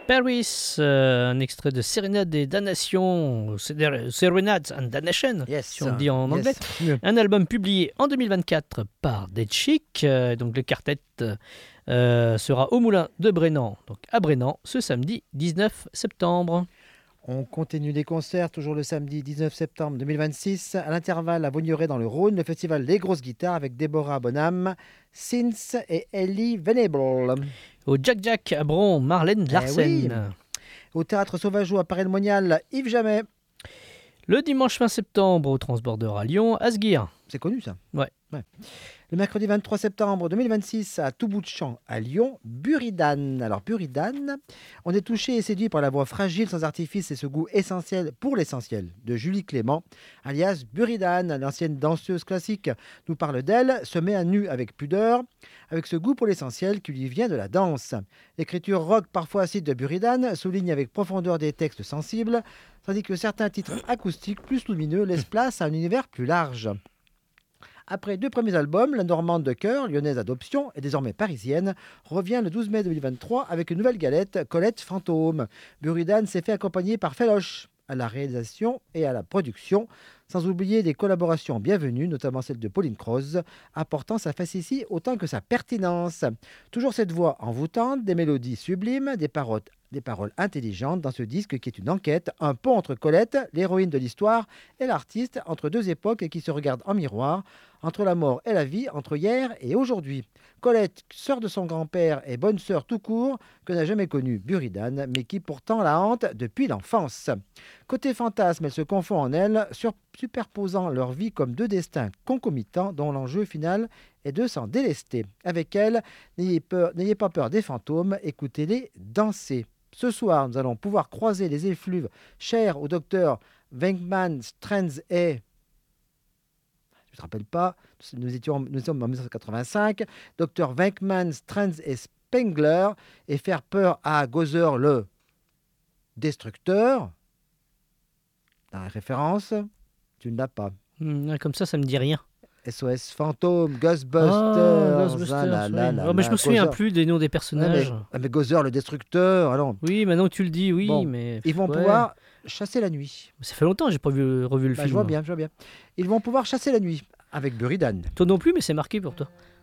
Paris, un extrait de Serenade et Damnation, Serenade and Damnation, si on le dit en anglais. Un album publié en 2024 par Dead Chic. Donc le quartet sera au Moulin de Brennan, donc à Brennan, ce samedi 19 septembre. On continue les concerts, toujours le samedi 19 septembre 2026, à l'intervalle à Vaugneray dans le Rhône, le festival Les Grosses Guitares avec Déborah Bonham, Sins et Ellie Venable. Au Jack Jack à Bron, Marlène Larsen. Oui. Au Théâtre Sauvageau à Paray-le-Monial, Yves Jamais. Le dimanche 20 septembre au Transborder à Lyon, Asguir. C'est connu ça. Ouais. Le mercredi 23 septembre 2026 à Tout bout de champ à Lyon, Buridan. Alors Buridan, on est touché et séduit par la voix fragile sans artifice et ce goût essentiel pour l'essentiel de Julie Clément, alias Buridan, l'ancienne danseuse classique, nous parle d'elle, se met à nu avec pudeur, avec ce goût pour l'essentiel qui lui vient de la danse. L'écriture rock parfois acide de Buridan souligne avec profondeur des textes sensibles, tandis que certains titres acoustiques plus lumineux laissent place à un univers plus large. Après 2 premiers albums, la Normande de cœur, lyonnaise d'adoption et désormais parisienne, revient le 12 mai 2023 avec une nouvelle galette, Colette Fantôme. Buridan s'est fait accompagner par Feloche à la réalisation et à la production, sans oublier des collaborations bienvenues, notamment celle de Pauline Croze, apportant sa facétie autant que sa pertinence. Toujours cette voix envoûtante, des mélodies sublimes, des paroles intelligentes dans ce disque qui est une enquête, un pont entre Colette, l'héroïne de l'histoire, et l'artiste, entre 2 époques qui se regardent en miroir, entre la mort et la vie, entre hier et aujourd'hui. Colette, sœur de son grand-père et bonne sœur tout court, que n'a jamais connue Buridan, mais qui pourtant la hante depuis l'enfance. Côté fantasme, elle se confond en elle, superposant leur vie comme 2 destins concomitants dont l'enjeu final est de s'en délester. Avec elle, n'ayez pas peur des fantômes, écoutez-les danser. Ce soir, nous allons pouvoir croiser les effluves chers au docteur Venkman Stranz et... Je ne me rappelle pas, nous sommes en 1985, Dr Venkman, Stranz et Spengler, et faire peur à Gozer le destructeur. La référence, tu ne l'as pas. Comme ça me dit rien. SOS Fantôme, Ghostbusters. Mais je me souviens plus des noms des personnages. Mais Gozer le destructeur, alors. Oui, maintenant que tu le dis, oui, bon, mais... Ils vont pouvoir chasser la nuit. Ça fait longtemps que j'ai pas revu le film. Je vois bien. Ils vont pouvoir chasser la nuit avec Buridan. Toi non plus, mais c'est marqué pour toi.